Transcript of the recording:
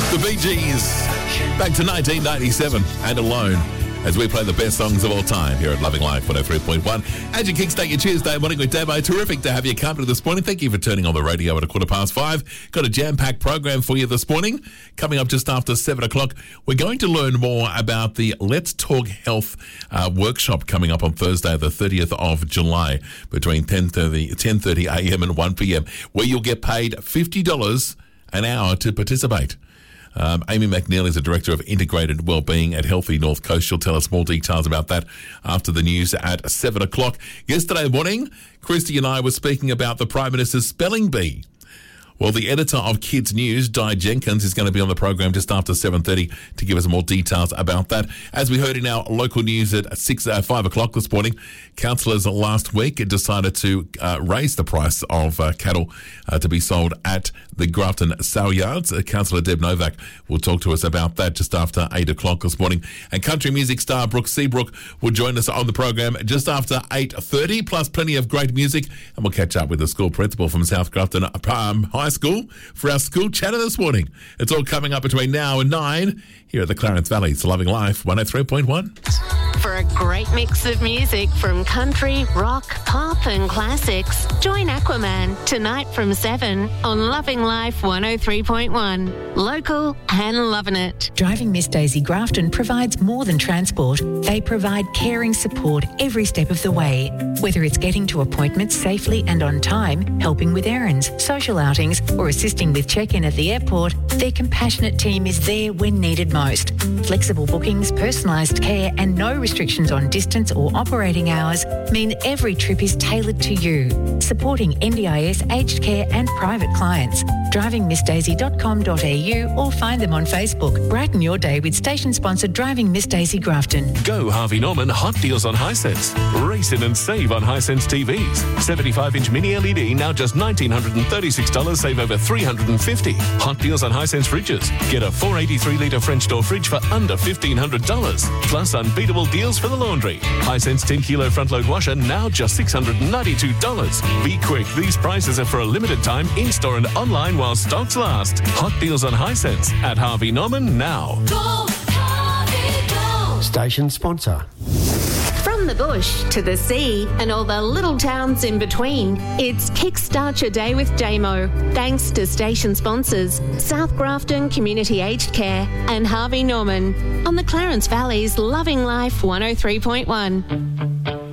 The Bee Gees, back to 1997 and Alone, as we play the best songs of all time here at Loving Life 103.1. As you kickstart your Tuesday morning with Demo, terrific to have you company this morning. Thank you for turning on the radio at 5:15. Got a jam-packed program for you this morning. Coming up just after 7 o'clock, we're going to learn more about the Let's Talk Health workshop coming up on Thursday, the 30th of July, between 10:30 a.m. and 1 p.m., where you'll get paid $50 an hour to participate. Amy McNeil is the Director of Integrated Wellbeing at Healthy North Coast. She'll tell us more details about that after the news at 7 o'clock. Yesterday morning, Christy and I were speaking about the Prime Minister's spelling bee. Well, the editor of Kids News, Di Jenkins, is going to be on the program just after 7:30 to give us more details about that. As we heard in our local news at 5 o'clock this morning, councillors last week decided to raise the price of cattle to be sold at the Grafton Sale Yards. Councillor Deb Novak will talk to us about that just after 8 o'clock this morning. And country music star Brooke Seabrook will join us on the program just after 8:30, plus plenty of great music. And we'll catch up with the school principal from South Grafton High School for our school chatter this morning. It's all coming up between now and 9 here at the Clarence Valley. It's Loving Life 103.1. For a great mix of music from country, rock, pop and classics, join Aquaman tonight from 7 on Loving Life 103.1. Local and loving it. Driving Miss Daisy Grafton provides more than transport. They provide caring support every step of the way. Whether it's getting to appointments safely and on time, helping with errands, social outings, or assisting with check-in at the airport, their compassionate team is there when needed most. Flexible bookings, personalised care and no restrictions on distance or operating hours mean every trip is tailored to you. Supporting NDIS, aged care and private clients. DrivingMissDaisy.com.au or find them on Facebook. Brighten your day with station-sponsored Driving Miss Daisy Grafton. Go Harvey Norman hot deals on Hisense. Race in and save on Hisense TVs. 75-inch mini LED now just $1,936, save over $350. Hot deals on Hisense fridges. Get a 483-litre French door fridge for under $1,500. Plus unbeatable deals for the laundry. Hisense 10-kilo front-load washer now just $692. Be quick, these prices are for a limited time in-store and online while stocks last. Hot deals on Hisense at Harvey Norman now. Go, Harvey, go. Station sponsor. From the bush to the sea and all the little towns in between, it's Kickstart Your Day with Damo. Thanks to station sponsors South Grafton Community Aged Care and Harvey Norman on the Clarence Valley's Loving Life 103.1.